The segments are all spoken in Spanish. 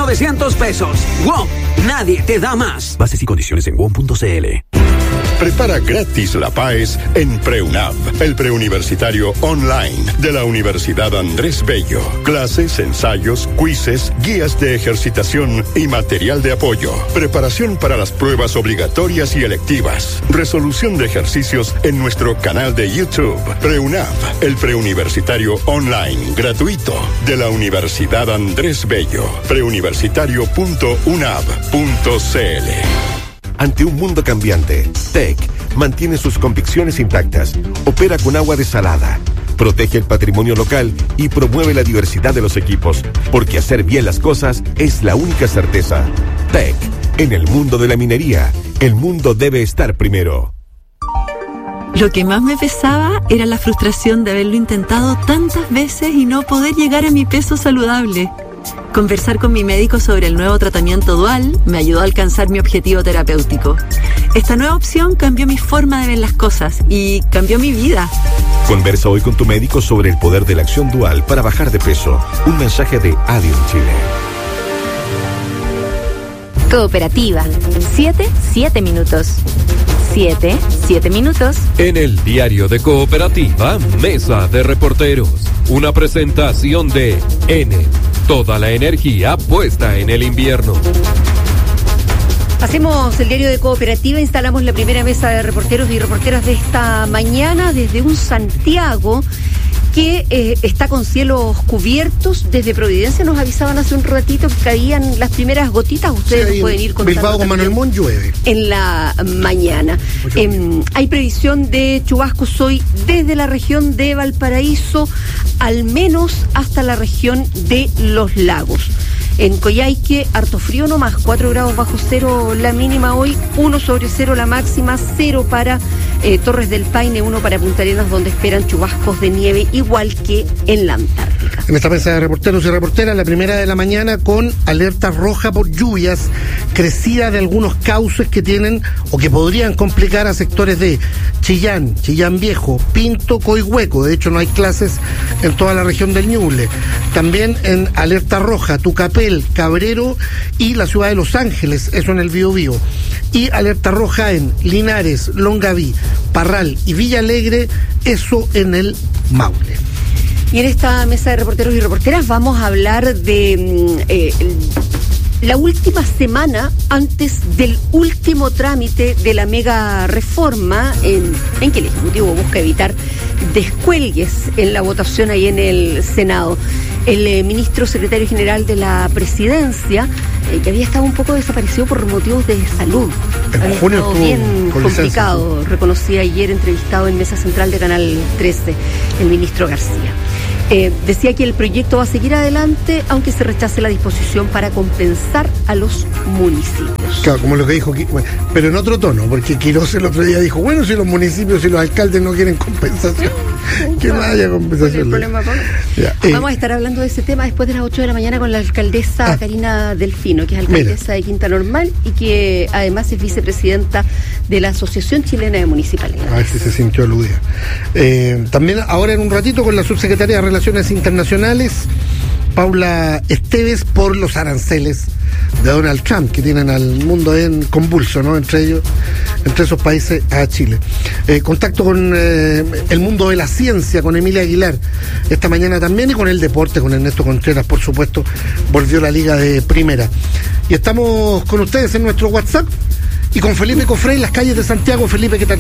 900 pesos. WOM, nadie te da más. Bases y condiciones en WOM.cl. Prepara gratis la PAES en PreUNAV, el preuniversitario online de la Universidad Andrés Bello. Clases, ensayos, quizzes, guías de ejercitación y material de apoyo. Preparación para las pruebas obligatorias y electivas. Resolución de ejercicios en nuestro canal de YouTube. PreUNAV, el preuniversitario online gratuito de la Universidad Andrés Bello. preuniversitario.unav.cl. Ante un mundo cambiante, TEC mantiene sus convicciones intactas, opera con agua desalada, protege el patrimonio local y promueve la diversidad de los equipos, porque hacer bien las cosas es la única certeza. TEC, en el mundo de la minería, el mundo debe estar primero. Lo que más me pesaba era la frustración de haberlo intentado tantas veces y no poder llegar a mi peso saludable. Conversar con mi médico sobre el nuevo tratamiento dual me ayudó a alcanzar mi objetivo terapéutico. Esta nueva opción cambió mi forma de ver las cosas y cambió mi vida. Conversa hoy con tu médico sobre el poder de la acción dual para bajar de peso. Un mensaje de Adium Chile. Cooperativa. 7 minutos. 7 minutos. En el diario de Cooperativa, Mesa de Reporteros. Una presentación de Enel. Toda la energía puesta en el invierno. Hacemos el diario de Cooperativa, instalamos la primera mesa de reporteros y reporteras de esta mañana desde un Santiago que está con cielos cubiertos. Desde Providencia nos avisaban hace un ratito que caían las primeras gotitas. Ustedes nos pueden ir contando. Bilbao con Manuel Montt llueve en la mañana. Hay previsión de chubascos hoy desde la región de Valparaíso, al menos hasta la región de Los Lagos. En Coyhaique, harto frío nomás, 4 grados bajo cero la mínima hoy, 1 sobre 0 la máxima, 0 para Torres del Paine, 1 para Punta Arenas, donde esperan chubascos de nieve, igual que en la Antártica. En esta mesa de reporteros y reporteras, la primera de la mañana con alerta roja por lluvias, crecida de algunos cauces que tienen o que podrían complicar a sectores de Chillán, Chillán Viejo, Pinto, Coihueco. De hecho, no hay clases en toda la región del Ñuble. También en alerta roja, Tucapel, Cabrero y la ciudad de Los Ángeles, eso en el Biobío. Y alerta roja en Linares, Longaví, Parral y Villa Alegre, eso en el Maule. Y en esta mesa de reporteros y reporteras vamos a hablar de la última semana antes del último trámite de la mega reforma en que el Ejecutivo busca evitar descuelgues en la votación ahí en el Senado. El ministro secretario general de la Presidencia, que había estado un poco desaparecido por motivos de salud. En junio estuvo bien complicado, licencia, ¿sí? Reconocí ayer entrevistado en Mesa Central de Canal 13 el ministro García. Decía que el proyecto va a seguir adelante, aunque se rechace la disposición para compensar a los municipios. Claro, como lo que dijo, bueno, pero en otro tono, porque Quirós el otro día dijo, bueno, si los municipios y los alcaldes no quieren compensación, que no haya compensación. Vamos a estar hablando de ese tema después de las 8 de la mañana con la alcaldesa Karina Delfino, que es alcaldesa de Quinta Normal y que además es vicepresidenta de la Asociación Chilena de Municipalidades. A ver si se sintió aludida. También ahora en un ratito con la subsecretaria de Relaciones Internacionales, Paula Esteves, por los aranceles de Donald Trump, que tienen al mundo en convulso, ¿no? Entre esos países a Chile. Contacto con el mundo de la ciencia, con Emilia Aguilar, esta mañana también, y con el deporte, con Ernesto Contreras, por supuesto, volvió la Liga de Primera. Y estamos con ustedes en nuestro WhatsApp, y con Felipe Cofré en las calles de Santiago. Felipe, ¿qué tal?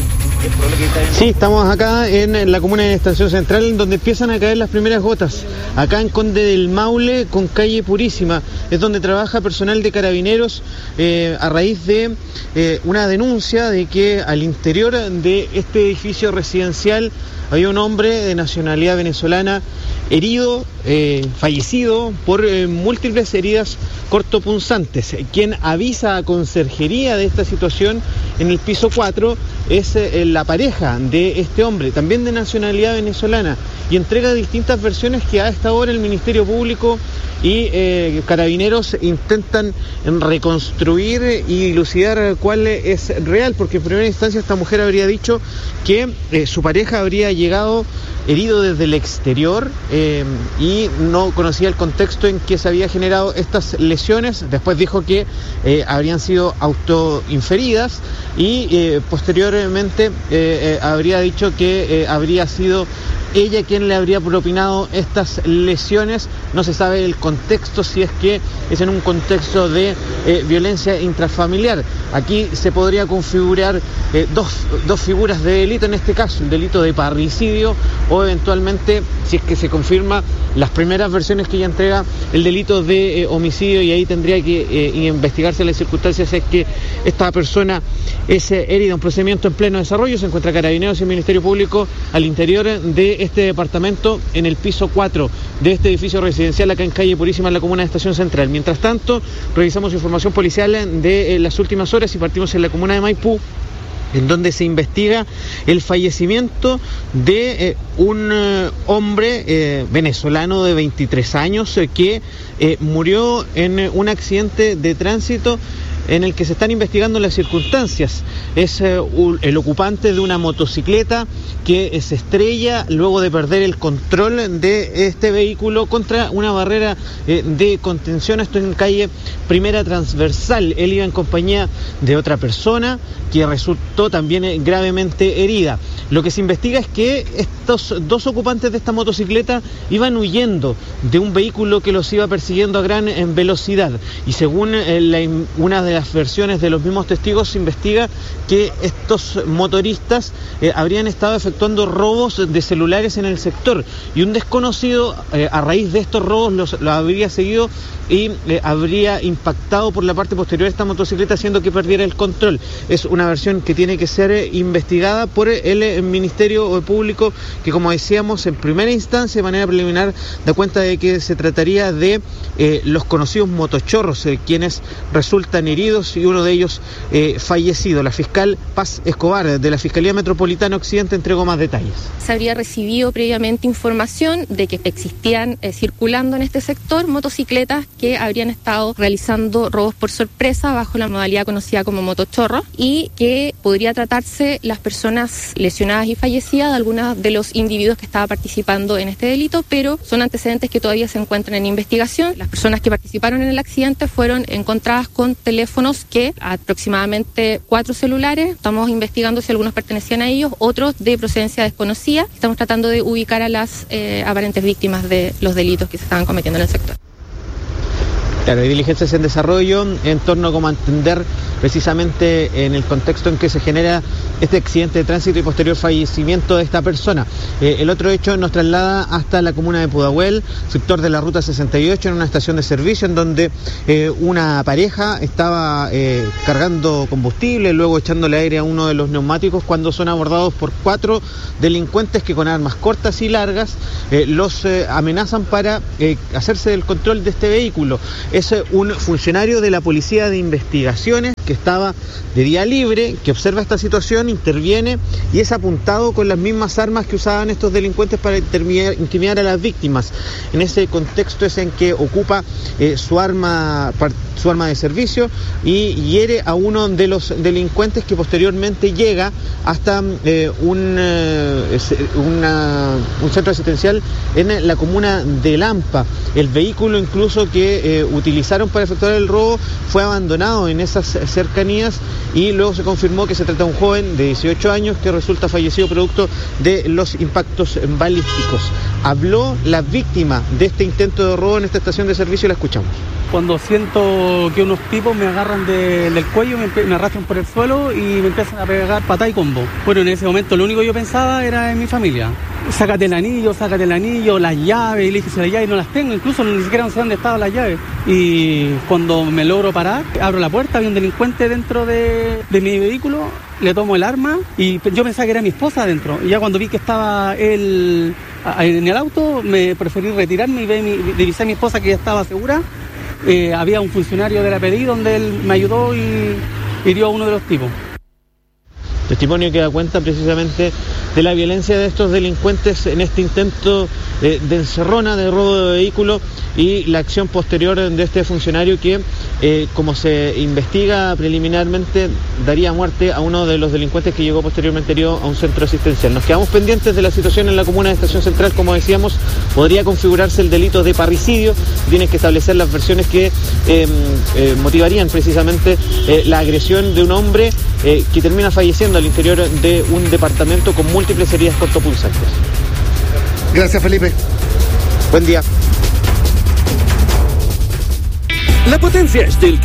Sí, estamos acá en la comuna de Estación Central, donde empiezan a caer las primeras gotas. Acá en Conde del Maule, con calle Purísima, es donde trabaja personal de Carabineros a raíz de una denuncia de que al interior de este edificio residencial había un hombre de nacionalidad venezolana herido, fallecido por múltiples heridas cortopunzantes, quien avisa a Conserjería de esta situación en el piso 4 es la pareja de este hombre, también de nacionalidad venezolana, y entrega distintas versiones que a esta hora el Ministerio Público y Carabineros intentan reconstruir y dilucidar cuál es real, porque en primera instancia esta mujer habría dicho que su pareja habría llegado herido desde el exterior y no conocía el contexto en que se había generado estas lesiones. Después dijo que habrían sido autoinferidas y posteriormente habría dicho que habría sido ella quien le habría propinado estas lesiones. No se sabe el contexto, si es que es en un contexto de violencia intrafamiliar. Aquí se podría configurar dos figuras de delito, en este caso el delito de parricidio, o eventualmente, si es que se confirma las primeras versiones que ella entrega, el delito de homicidio, y ahí tendría que investigarse las circunstancias si es que esta persona es herida. Un procedimiento en pleno desarrollo. Se encuentra Carabineros y el Ministerio Público al interior de este departamento, en el piso 4 de este edificio residencial acá en calle Purísima, en la comuna de Estación Central. Mientras tanto, revisamos información policial de las últimas horas y partimos en la comuna de Maipú, en donde se investiga el fallecimiento de un hombre venezolano de 23 años que murió en un accidente de tránsito en el que se están investigando las circunstancias. Es el ocupante de una motocicleta que se estrella luego de perder el control de este vehículo contra una barrera de contención. Esto en calle Primera Transversal. Él iba en compañía de otra persona que resultó también gravemente herida. Lo que se investiga es que estos dos ocupantes de esta motocicleta iban huyendo de un vehículo que los iba persiguiendo a gran velocidad, y según una de las versiones de los mismos testigos, se investiga que estos motoristas habrían estado efectuando robos de celulares en el sector, y un desconocido a raíz de estos robos los habría seguido y habría impactado por la parte posterior de esta motocicleta, haciendo que perdiera el control. Es una versión que tiene que ser investigada por el Ministerio Público, que, como decíamos, en primera instancia, de manera preliminar, da cuenta de que se trataría de los conocidos motochorros, quienes resultan heridos y uno de ellos fallecido. La fiscal Paz Escobar, de la Fiscalía Metropolitana Occidente, entregó más detalles. Se habría recibido previamente información de que existían circulando en este sector motocicletas que habrían estado realizando robos por sorpresa bajo la modalidad conocida como motochorro, y que podría tratarse las personas lesionadas y fallecidas de algunos de los individuos que estaban participando en este delito, pero son antecedentes que todavía se encuentran en investigación. Las personas que participaron en el accidente fueron encontradas con teléfonos, que aproximadamente 4 celulares. Estamos investigando si algunos pertenecían a ellos, otros de procedencia desconocida. Estamos tratando de ubicar a las aparentes víctimas de los delitos que se estaban cometiendo en el sector. Claro, hay diligencias en desarrollo en torno a cómo entender precisamente en el contexto en que se genera este accidente de tránsito y posterior fallecimiento de esta persona. El otro hecho nos traslada hasta la comuna de Pudahuel, sector de la ruta 68, en una estación de servicio en donde una pareja estaba cargando combustible, luego echándole aire a uno de los neumáticos, cuando son abordados por 4 delincuentes que, con armas cortas y largas, los amenazan para hacerse del control de este vehículo. Es un funcionario de la Policía de Investigaciones que estaba de día libre, que observa esta situación, interviene y es apuntado con las mismas armas que usaban estos delincuentes para intimidar a las víctimas. En ese contexto es en que ocupa su arma de servicio y hiere a uno de los delincuentes, que posteriormente llega hasta un centro asistencial en la comuna de Lampa. El vehículo incluso que utilizaron para efectuar el robo fue abandonado en esas cercanías, y luego se confirmó que se trata de un joven de 18 años que resulta fallecido producto de los impactos balísticos. Habló la víctima de este intento de robo en esta estación de servicio y la escuchamos. Cuando siento que unos tipos me agarran del cuello, me arrastran por el suelo y me empiezan a pegar patada y combo. Bueno, en ese momento lo único que yo pensaba era en mi familia. Sácate el anillo, las llaves. Y le dije, si las llaves no las tengo, incluso ni siquiera no sé dónde estaban las llaves. Y cuando me logro parar, abro la puerta, había un delincuente dentro de mi vehículo, le tomo el arma y yo pensaba que era mi esposa adentro. Y ya cuando vi que estaba él en el auto, me preferí retirarme y divisé a mi esposa, que ya estaba segura. Había un funcionario de la PDI donde él me ayudó y hirió a uno de los tipos. Testimonio que da cuenta precisamente de la violencia de estos delincuentes en este intento de encerrona, de robo de vehículo, y la acción posterior de este funcionario que, como se investiga preliminarmente, daría muerte a uno de los delincuentes que llegó posteriormente herido a un centro asistencial. Nos quedamos pendientes de la situación en la comuna de Estación Central. Como decíamos, podría configurarse el delito de parricidio. Tienen que establecer las versiones que motivarían precisamente la agresión de un hombre que termina falleciendo al interior de un departamento con múltiples heridas cortopulsantes. Gracias, Felipe. Buen día. La potencia Estil